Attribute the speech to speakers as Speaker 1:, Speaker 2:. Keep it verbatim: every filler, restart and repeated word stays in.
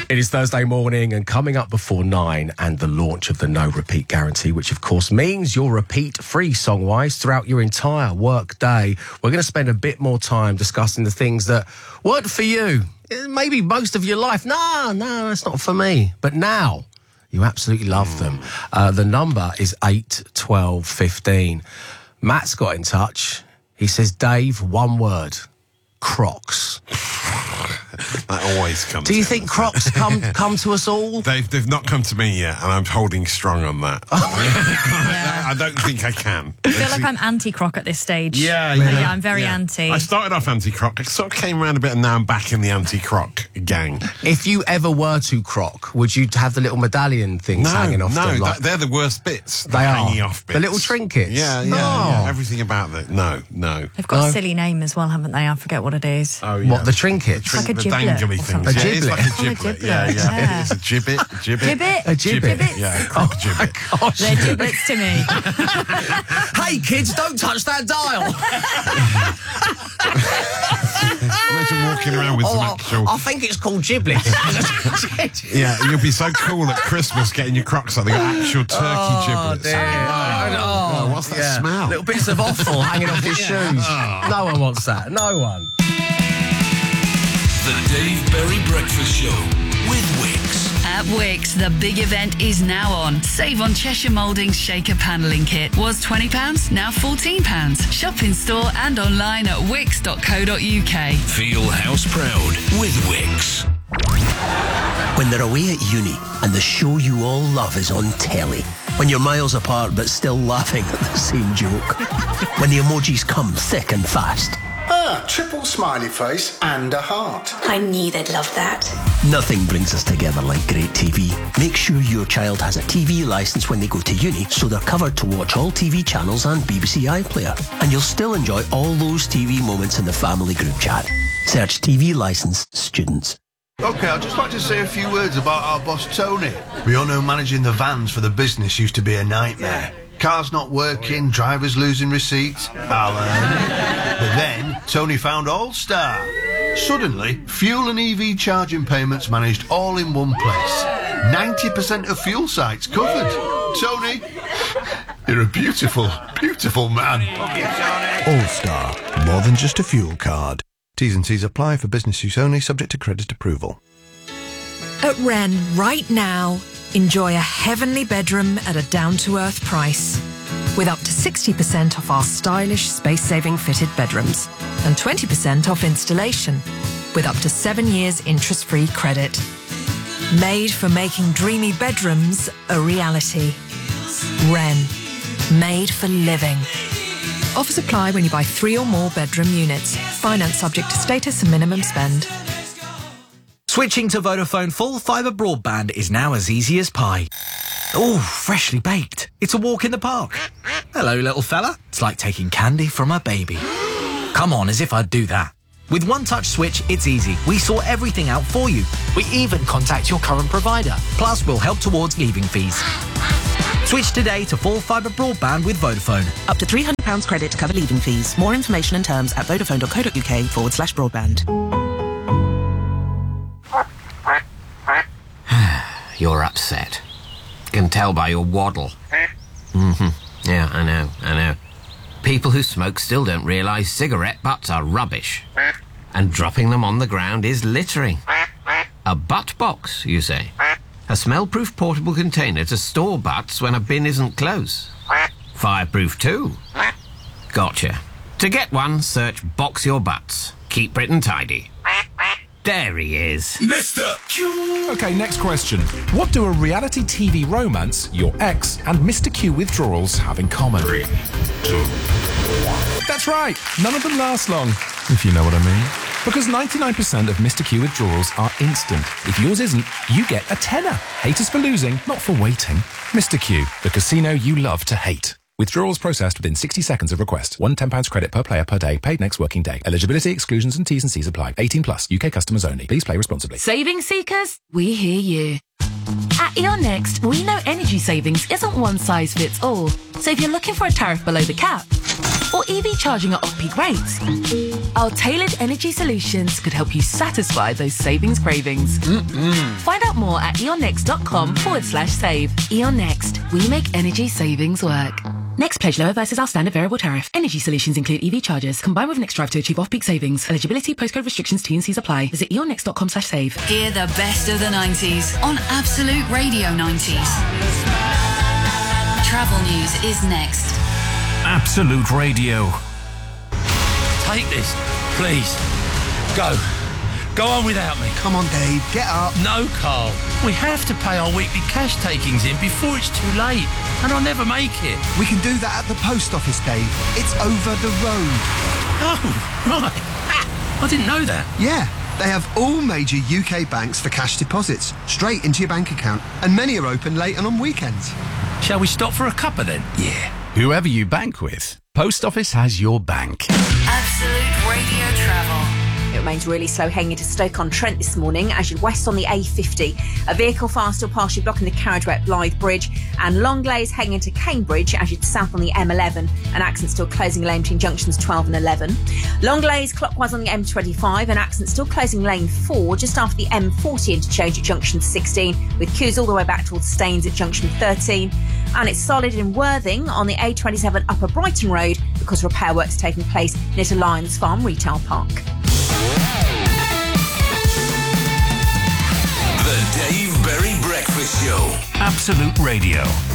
Speaker 1: It is Thursday morning and coming up before nine and the launch of the no repeat guarantee, which of course means you're repeat free song-wise throughout your entire work day. We're going to spend a bit more time discussing the things that weren't for you. Maybe most of your life. No, no, that's not for me. But now you absolutely love them. Uh, the number is eight twelve fifteen. Matt's got in touch. He says, Dave, one word. Crocs.
Speaker 2: That always comes.
Speaker 1: Do you
Speaker 2: in.
Speaker 1: think Crocs come come to us all?
Speaker 2: They've they've not come to me yet, and I'm holding strong on that.
Speaker 3: Yeah.
Speaker 2: I don't think I can.
Speaker 3: I feel like I'm anti-Croc at this stage.
Speaker 2: Yeah,
Speaker 3: yeah,
Speaker 2: yeah.
Speaker 3: I'm very
Speaker 2: yeah.
Speaker 3: anti.
Speaker 2: I started off anti-Croc. I sort of came around a bit, and now I'm back in the anti-Croc gang.
Speaker 1: If you ever were to Croc, would you have the little medallion things
Speaker 2: No,
Speaker 1: hanging off
Speaker 2: no,
Speaker 1: them? Like,
Speaker 2: that, they're the worst bits.
Speaker 1: they
Speaker 2: the
Speaker 1: are.
Speaker 2: hanging off bits.
Speaker 1: The little trinkets?
Speaker 2: Yeah, yeah,
Speaker 1: No.
Speaker 2: yeah. Everything about that. No, no.
Speaker 3: They've got
Speaker 1: No.
Speaker 3: a silly name as well, haven't they? I forget what it is.
Speaker 2: Oh, yeah.
Speaker 1: What, the trinkets?
Speaker 2: Trink-
Speaker 3: like a
Speaker 2: the
Speaker 3: giblet
Speaker 2: dangly
Speaker 3: or
Speaker 2: things.
Speaker 3: something.
Speaker 1: A
Speaker 2: Yeah, it's like a
Speaker 3: It's called a
Speaker 2: giblet.
Speaker 3: giblet,
Speaker 2: Yeah, yeah,
Speaker 3: yeah.
Speaker 2: It's a gibbet. Gibbet.
Speaker 3: Gibbet?
Speaker 1: A gibbet?
Speaker 3: Gibbets?
Speaker 2: Yeah, Croc gibbet.
Speaker 1: Gosh.
Speaker 3: They're giblets to me.
Speaker 1: Hey, kids, don't touch that dial.
Speaker 2: Imagine walking around with some
Speaker 1: Oh,
Speaker 2: actual...
Speaker 1: I think it's called giblets.
Speaker 2: Yeah, you'll be so cool at Christmas getting your Crocs on. They got actual turkey
Speaker 1: Oh,
Speaker 2: giblets.
Speaker 1: dear.
Speaker 2: Oh,
Speaker 1: Oh,
Speaker 2: what's that
Speaker 1: yeah.
Speaker 2: smell?
Speaker 1: Little bits of offal hanging off your
Speaker 2: Yeah.
Speaker 1: shoes.
Speaker 2: Oh.
Speaker 1: No one wants that. No one.
Speaker 4: The Dave Berry Breakfast Show with Wix.
Speaker 5: At Wix, the big event is now on. Save on Cheshire Moulding's Shaker Panelling Kit. Was twenty pounds, now fourteen pounds. Shop in store and online at wix dot co dot uk.
Speaker 4: Feel house proud with Wix.
Speaker 6: When they're away at uni and the show you all love is on telly. When you're miles apart but still laughing at the same joke. When the emojis come thick and fast.
Speaker 7: Ah, triple smiley face and a heart.
Speaker 8: I knew they'd love that.
Speaker 6: Nothing brings us together like great T V. Make sure your child has a T V licence when they go to uni so they're covered to watch all T V channels and B B C iPlayer. And you'll still enjoy all those T V moments in the family group chat. Search T V licence students.
Speaker 9: OK, I'd just like to say a few words about our boss Tony. We all know managing the vans for the business used to be a nightmare. Cars not working, drivers losing receipts. Alan. But then, Tony found All-Star. Suddenly, fuel and E V charging payments managed all in one place. ninety percent of fuel sites covered. Tony, you're a beautiful, beautiful man.
Speaker 7: All-Star, more than just a fuel card. T's and C's apply for business use only, subject to credit approval.
Speaker 10: At Wren, right now, enjoy a heavenly bedroom at a down-to-earth price. With up to sixty percent off our stylish, space-saving fitted bedrooms. And twenty percent off installation. With up to seven years interest-free credit. Made for making dreamy bedrooms a reality. Wren. Made for living. Offers apply when you buy three or more bedroom units. Finance subject to status and minimum spend.
Speaker 11: Switching to Vodafone full fibre broadband is now as easy as pie. Oh, freshly baked. It's a walk in the park. Hello, little fella. It's like taking candy from a baby. Come on, as if I'd do that. With One Touch Switch, it's easy. We sort everything out for you. We even contact your current provider. Plus, we'll help towards leaving fees. Switch today to full fibre broadband with Vodafone.
Speaker 12: Up to three hundred pounds credit to cover leaving fees. More information and terms at vodafone dot co dot uk forward slash broadband.
Speaker 13: You're upset. Can tell by your waddle. Mm-hmm. Yeah, I know, I know. People who smoke still don't realise cigarette butts are rubbish. And dropping them on the ground is littering. A butt box, you say? A smell-proof portable container to store butts when a bin isn't close. Fireproof too. Gotcha. To get one, search Box Your Butts. Keep Britain tidy. There he is.
Speaker 4: Mister Q.
Speaker 14: OK, next question. What do a reality T V romance, your ex, and Mister Q withdrawals have in common?
Speaker 4: Three, two, one.
Speaker 14: That's right. None of them last long, if you know what I mean. Because ninety-nine percent of Mister Q withdrawals are instant. If yours isn't, you get a tenner. Hate us for losing, not for waiting. Mister Q, the casino you love to hate. Withdrawals processed within sixty seconds of request. One ten pounds credit per player per day. Paid next working day. Eligibility, exclusions and T's and C's apply. eighteen plus. U K customers only. Please play responsibly.
Speaker 5: Saving seekers, we hear you.
Speaker 8: At E O N Next, we know energy savings isn't one size fits all. So if you're looking for a tariff below the cap, or E V charging at off-peak rates, our tailored energy solutions could help you satisfy those savings cravings. Mm-mm. Find out more at eonnext.com forward slash save. E O N Next, we make energy savings work. Next pledge lower versus our standard variable tariff. Energy solutions include E V chargers. Combined with Next Drive to achieve off-peak savings. Eligibility, postcode restrictions, T and Cs apply. Visit eonnext.com slash save.
Speaker 5: Hear the best of the nineties on Absolute Radio nineties. Travel news is next.
Speaker 4: Absolute Radio. Take this, please. Go. Go on without me.
Speaker 15: Come on, Dave, get up.
Speaker 4: No, Carl. We have to pay our weekly cash takings in before it's too late, and I'll never make it.
Speaker 15: We can do that at the post office, Dave. It's over the road.
Speaker 4: Oh, right. I didn't know that.
Speaker 15: Yeah. They have all major U K banks for cash deposits, straight into your bank account, and many are open late and on weekends.
Speaker 4: Shall we stop for a cuppa then?
Speaker 16: Yeah. Whoever you bank with, Post Office has your bank.
Speaker 5: Absolute Radio Travel.
Speaker 17: It remains really slow heading into Stoke-on-Trent this morning as you're west on the A fifty. A vehicle fire still partially blocking the carriageway at Blythe Bridge, and Longleys heading into Cambridge as you're south on the M eleven. An accident still closing lane between junctions twelve and eleven. Longleys clockwise on the M twenty-five, an accident still closing lane four just after the M forty interchange at junction sixteen, with queues all the way back towards Staines at junction thirteen. And it's solid in Worthing on the A twenty-seven Upper Brighton Road because repair works taking place near to Lions Farm Retail Park.
Speaker 4: The Dave Berry Breakfast Show. Absolute Radio.